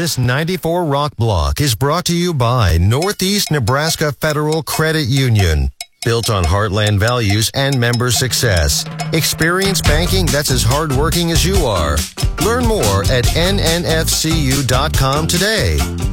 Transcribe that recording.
This 94 Rock Block is brought to you by Northeast Nebraska Federal Credit Union. Built on heartland values and member success. Experience banking that's as hardworking as you are. Learn more at nnfcu.com today.